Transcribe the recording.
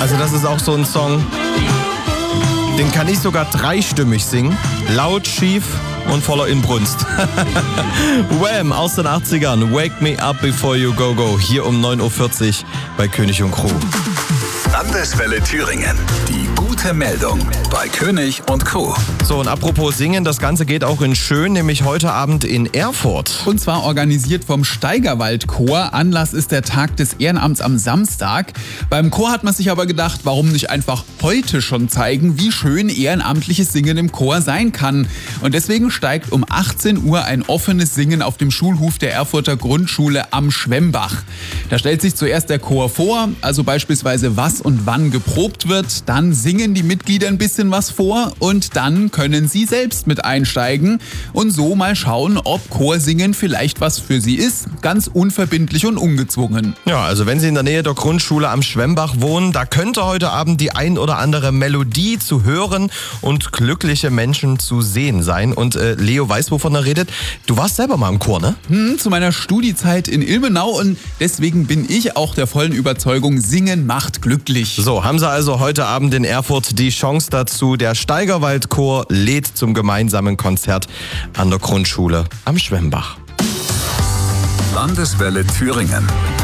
Also das ist auch so ein Song, den kann ich sogar dreistimmig singen. Laut, schief und voller Inbrunst. Wham! Aus den 80ern. Wake me up before you go go. Hier um 9.40 Uhr bei König und Crew. Landeswelle Thüringen. Die gute Meldung bei König und Crew. So, und apropos Singen, das Ganze geht auch in Schön, nämlich heute Abend in Erfurt. Und zwar organisiert vom Steigerwald-Chor. Anlass ist der Tag des Ehrenamts am Samstag. Beim Chor hat man sich aber gedacht, warum nicht einfach heute schon zeigen, wie schön ehrenamtliches Singen im Chor sein kann. Und deswegen steigt um 18 Uhr ein offenes Singen auf dem Schulhof der Erfurter Grundschule am Schwemmbach. Da stellt sich zuerst der Chor vor, also beispielsweise was und wann geprobt wird. Dann singen die Mitglieder ein bisschen was vor und dann können sie selbst mit einsteigen und so mal schauen, ob Chorsingen vielleicht was für sie ist. Ganz unverbindlich und ungezwungen. Ja, also wenn Sie in der Nähe der Grundschule am Schwemmbach wohnen, da könnte heute Abend die ein oder andere Melodie zu hören und glückliche Menschen zu sehen sein. Und Leo weiß, wovon er redet. Du warst selber mal im Chor, ne? Zu meiner Studiezeit in Ilmenau und deswegen bin ich auch der vollen Überzeugung, Singen macht glücklich. So, haben Sie also heute Abend in Erfurt die Chance dazu. Der Steigerwald-Chor lädt zum gemeinsamen Konzert an der Grundschule am Schwemmbach. Landeswelle Thüringen.